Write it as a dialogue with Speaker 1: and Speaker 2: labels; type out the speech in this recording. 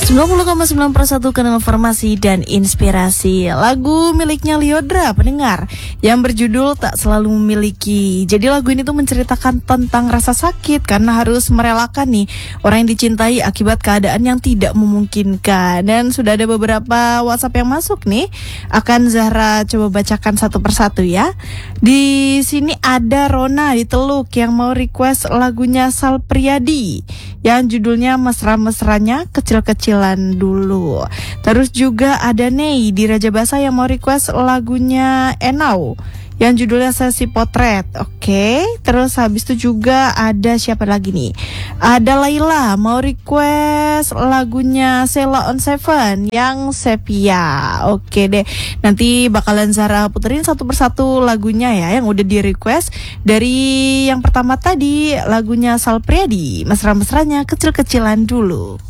Speaker 1: 90,9 Kanal Informasi dan Inspirasi. Lagu miliknya Lyodra, pendengar, yang berjudul Tak Selalu Memiliki. Jadi lagu ini tuh menceritakan tentang rasa sakit karena harus merelakan nih orang yang dicintai akibat keadaan yang tidak memungkinkan. Dan sudah ada beberapa WhatsApp yang masuk nih. Akan Zahra coba bacakan satu persatu ya. Di sini ada Rona di Teluk yang mau request lagunya Sal Priadi yang judulnya Mesra-mesranya Kecil-kecilan Dulu. Terus juga ada Nei di Raja Basa yang mau request lagunya Enau yang judulnya Sesi Potret. Oke, terus habis itu juga ada siapa lagi nih? Ada Laila mau request lagunya Sheila on Seven yang Sepia. Oke deh, nanti bakalan Zahra puterin satu persatu lagunya ya yang udah di request. Dari yang pertama tadi lagunya Sal Priadi, Mesra-mesranya Kecil-kecilan Dulu.